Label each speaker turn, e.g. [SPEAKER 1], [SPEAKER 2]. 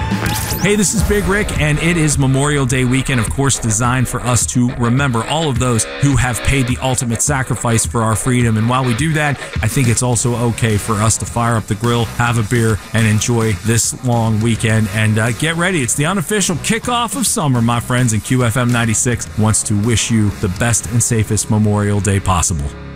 [SPEAKER 1] Hey, this is Big Rick, and it is Memorial Day weekend, of course, designed for us to remember all of those who have paid the ultimate sacrifice for our freedom. And while we do that, I think it's also okay for us to fire up the grill, have a beer, and enjoy this long weekend. And get ready. It's the unofficial kickoff of summer, my friends, and QFM 96 wants to wish you the best and safest Memorial Day possible.